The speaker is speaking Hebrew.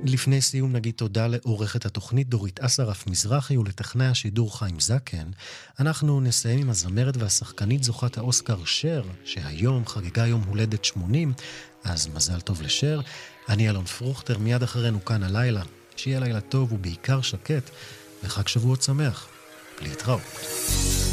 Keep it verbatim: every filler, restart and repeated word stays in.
לפני סיום נגיד תודה לעורכת התוכנית דורית אסרף מזרחי ולטכנאי השידור חיים זקן. אנחנו נסיים עם הזמרת והשחקנית זוכת האוסקר שר, שהיום חגגה יום הולדת שמונים, אז מזל טוב לשר. אני אלון פרוכטר, מיד אחרינו כאן הלילה. שיהיה לילה טוב ובעיקר שקט, וחג שבועות שמח. להתראות.